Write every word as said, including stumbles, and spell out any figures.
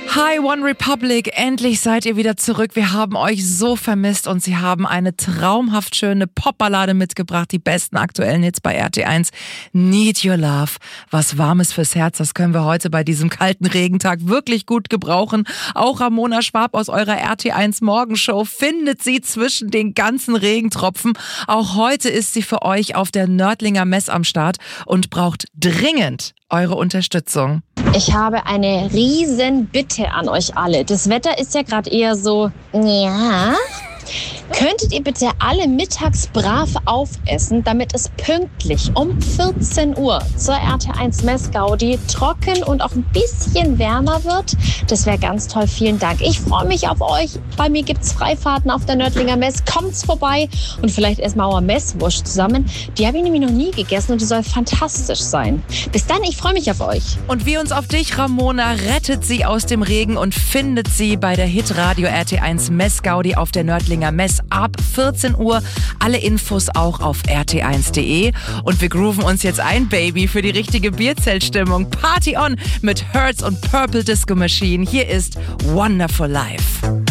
Hi One Republic, endlich seid ihr wieder zurück. Wir haben euch so vermisst und sie haben eine traumhaft schöne Popballade mitgebracht. Die besten aktuellen Hits bei R T eins. Need Your Love, was Warmes fürs Herz. Das können wir heute bei diesem kalten Regentag wirklich gut gebrauchen. Auch Ramona Schwab aus eurer R T eins Morgenshow findet sie zwischen den ganzen Regentropfen. Auch heute ist sie für euch auf der Nördlinger Mess am Start und braucht dringend eure Unterstützung. Ich habe eine riesen Bitte an euch alle. Das Wetter ist ja gerade eher so, ja. Könntet ihr bitte alle mittags brav aufessen, damit es pünktlich um vierzehn Uhr zur R T eins Mess-Gaudi trocken und auch ein bisschen wärmer wird? Das wäre ganz toll. Vielen Dank. Ich freue mich auf euch. Bei mir gibt's Freifahrten auf der Nördlinger Mess. Kommt's vorbei und vielleicht erstmal auch Messwurst zusammen. Die habe ich nämlich noch nie gegessen und die soll fantastisch sein. Bis dann, ich freue mich auf euch. Und wie uns auf dich, Ramona, rettet sie aus dem Regen und findet sie bei der Hitradio R T eins Mess-Gaudi auf der Nördlinger Mess ab vierzehn Uhr. Alle Infos auch auf r t eins punkt d e. Und wir grooven uns jetzt ein, Baby, für die richtige Bierzeltstimmung. Party on mit Hertz und Purple Disco Machine. Hier ist Wonderful Life.